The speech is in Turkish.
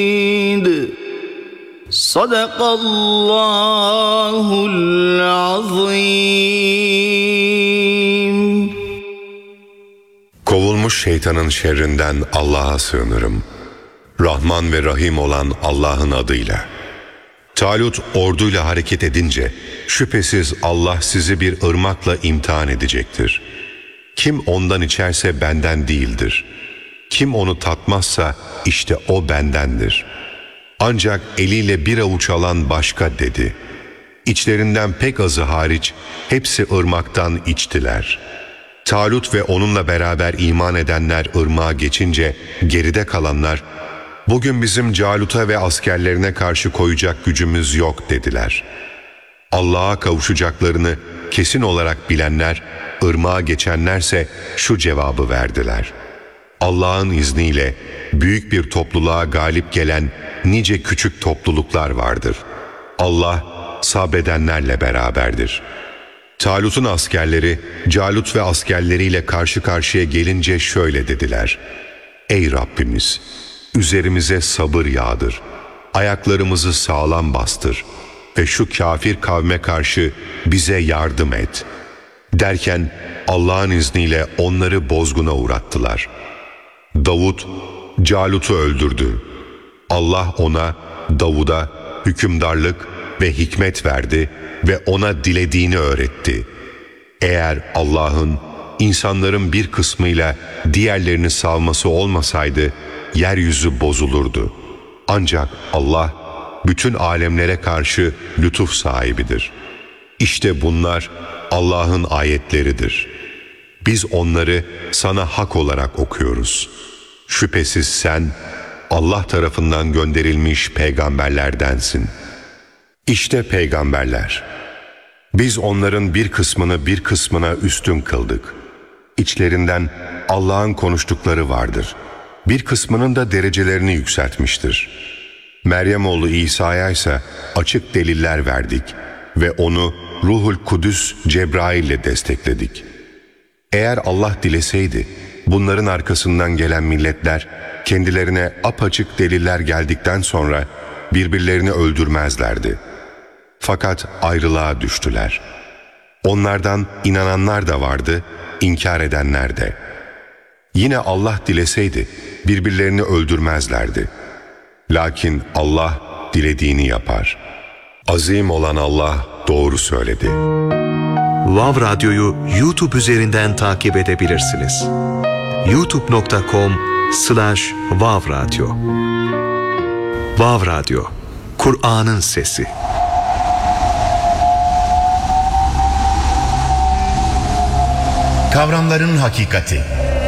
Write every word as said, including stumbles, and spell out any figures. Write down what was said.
Sadakallahul azim. Kovulmuş şeytanın şerrinden Allah'a sığınırım. Rahman ve Rahim olan Allah'ın adıyla. Talut orduyla hareket edince şüphesiz Allah sizi bir ırmakla imtihan edecektir. Kim ondan içerse benden değildir. Kim onu tatmazsa işte o bendendir. Ancak eliyle bir avuç alan başka dedi. İçlerinden pek azı hariç hepsi ırmaktan içtiler. Talut ve onunla beraber iman edenler ırmağa geçince geride kalanlar, bugün bizim Calut'a ve askerlerine karşı koyacak gücümüz yok dediler. Allah'a kavuşacaklarını kesin olarak bilenler, ırmağa geçenlerse şu cevabı verdiler. Allah'ın izniyle büyük bir topluluğa galip gelen nice küçük topluluklar vardır. Allah sabredenlerle beraberdir. Talut'un askerleri Calut ve askerleriyle karşı karşıya gelince şöyle dediler. Ey Rabbimiz! Üzerimize sabır yağdır. Ayaklarımızı sağlam bastır ve şu kafir kavme karşı bize yardım et. Derken Allah'ın izniyle onları bozguna uğrattılar. Davud Calut'u öldürdü. Allah ona, Davud'a hükümdarlık ve hikmet verdi ve ona dilediğini öğretti. Eğer Allah'ın insanların bir kısmıyla diğerlerini salması olmasaydı, yeryüzü bozulurdu. Ancak Allah bütün alemlere karşı lütuf sahibidir. İşte bunlar Allah'ın ayetleridir. Biz onları sana hak olarak okuyoruz. Şüphesiz sen Allah tarafından gönderilmiş peygamberlerdensin. İşte peygamberler. Biz onların bir kısmını bir kısmına üstün kıldık. İçlerinden Allah'ın konuştukları vardır. Bir kısmının da derecelerini yükseltmiştir. Meryem oğlu İsa'ya ise açık deliller verdik ve onu Ruhul Kudüs Cebrail ile destekledik. Eğer Allah dileseydi, bunların arkasından gelen milletler kendilerine apaçık deliller geldikten sonra birbirlerini öldürmezlerdi. Fakat ayrılığa düştüler. Onlardan inananlar da vardı, inkar edenler de. Yine Allah dileseydi birbirlerini öldürmezlerdi. Lakin Allah dilediğini yapar. Azim olan Allah doğru söyledi. Vav Radyo'yu YouTube üzerinden takip edebilirsiniz. youtube nokta com slash vav radyo. Vav Radyo, Kur'an'ın sesi. Kavramların hakikati.